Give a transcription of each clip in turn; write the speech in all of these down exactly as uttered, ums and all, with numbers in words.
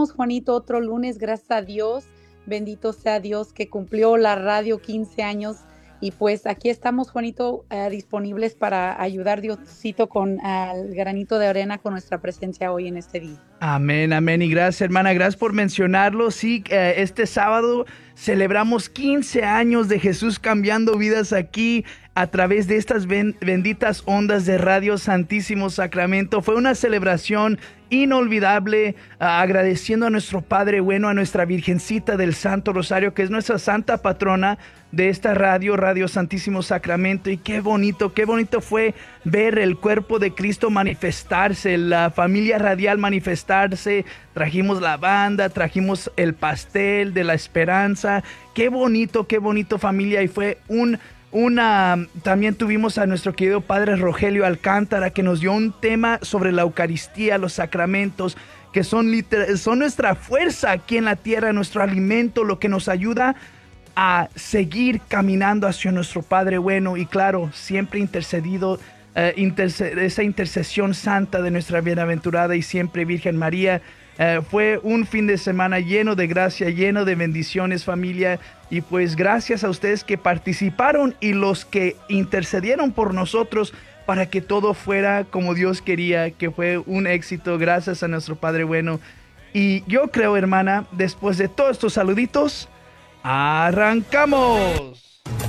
estamos, Juanito, otro lunes, gracias a Dios. Bendito sea Dios que cumplió la radio quince años. Y pues aquí estamos, Juanito, uh, disponibles para ayudar, Diosito, con uh, el granito de arena con nuestra presencia hoy en este día. Amén, amén. Y gracias, hermana, gracias por mencionarlo. Sí, eh, este sábado celebramos quince años de Jesús cambiando vidas aquí a través de estas ben- benditas ondas de Radio Santísimo Sacramento. Fue una celebración inolvidable, uh, agradeciendo a nuestro Padre bueno, a nuestra Virgencita del Santo Rosario, que es nuestra santa patrona de esta radio, Radio Santísimo Sacramento. Y qué bonito, qué bonito fue ver el cuerpo de Cristo manifestarse, la familia radial manifestarse. Trajimos la banda, trajimos el pastel de la esperanza. Qué bonito, qué bonito, familia. Y fue un Una, también tuvimos a nuestro querido Padre Rogelio Alcántara, que nos dio un tema sobre la Eucaristía, los sacramentos, que son, liter- son nuestra fuerza aquí en la tierra, nuestro alimento, lo que nos ayuda a seguir caminando hacia nuestro Padre bueno. Y claro, siempre intercedido, eh, interce- esa intercesión santa de nuestra bienaventurada y siempre Virgen María. Uh, fue un fin de semana lleno de gracia, lleno de bendiciones, familia. Y pues gracias a ustedes que participaron y los que intercedieron por nosotros para que todo fuera como Dios quería, que fue un éxito. Gracias a nuestro Padre bueno. Y yo creo, hermana, después de todos estos saluditos, ¡arrancamos!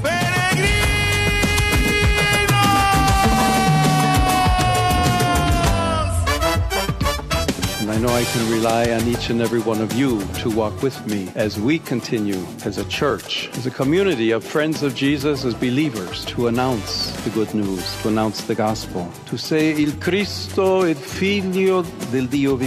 I know I can rely on each and every one of you to walk with me as we continue as a church, as a community of friends of Jesus, as believers, to announce the good news, to announce the gospel, to say, Il Cristo, il Figlio del Dio